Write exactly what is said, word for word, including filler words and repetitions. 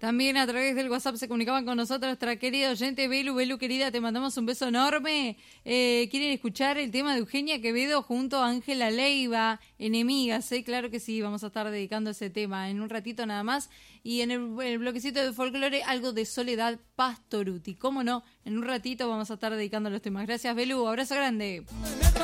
También a través del WhatsApp se comunicaban con nosotros nuestra querida oyente Belu. Belu, querida, te mandamos un beso enorme. Eh, ¿Quieren escuchar el tema de Eugenia Quevedo junto a Ángela Leiva? Enemigas, ¿eh? Claro que sí, vamos a estar dedicando ese tema en un ratito nada más. Y en el, el bloquecito de folclore, algo de Soledad Pastoruti. ¿Cómo no? En un ratito vamos a estar dedicando los temas. Gracias, Belu. Abrazo grande.